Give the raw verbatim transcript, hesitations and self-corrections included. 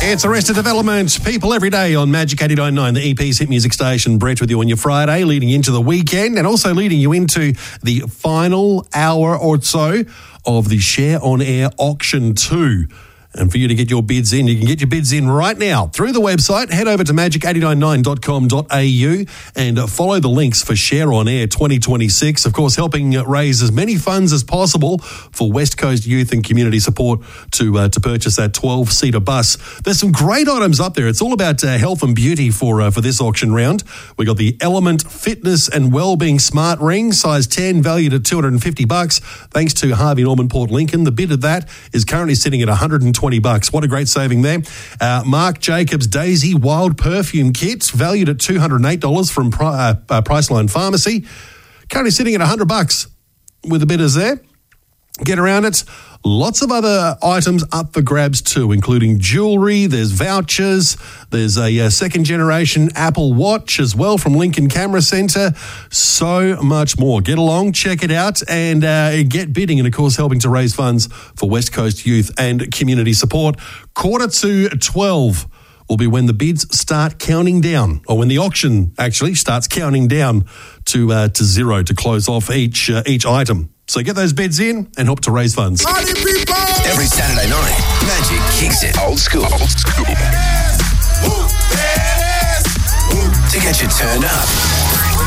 It's Arrested Development. People every day on Magic eighty-nine point nine, the E P's hit music station. Brett with you on your Friday, leading into the weekend and also leading you into the final hour or so of the Share On Air Auction two. And for you to get your bids in, you can get your bids in right now through the website. Head over to magic eight nine nine dot com dot a u and follow the links for Share On Air twenty twenty-six. Of course, helping raise as many funds as possible for West Coast youth and community support to uh, to purchase that twelve-seater bus. There's some great items up there. It's all about uh, health and beauty for uh, for this auction round. We got the Element Fitness and Wellbeing Smart Ring, size ten, valued at two hundred fifty bucks. Thanks to Harvey Norman Port Lincoln, the bid of that is currently sitting at one hundred twenty bucks. What a great saving there. Uh, Marc Jacobs Daisy Wild Perfume Kit, valued at two hundred eight dollars from uh, uh, Priceline Pharmacy. Currently sitting at one hundred bucks with the bidders there. Get around it. Lots of other items up for grabs too, including jewellery, there's vouchers, there's a, a second-generation Apple Watch as well from Lincoln Camera Centre, so much more. Get along, check it out, and uh, get bidding, and of course helping to raise funds for West Coast youth and community support. Quarter to twelve will be when the bids start counting down, or when the auction actually starts counting down to uh, to zero to close off each uh, each item. So get those bids in and help to raise funds. Party people! Every Saturday night, Magic kicks it old school. Old school. To get you turned up.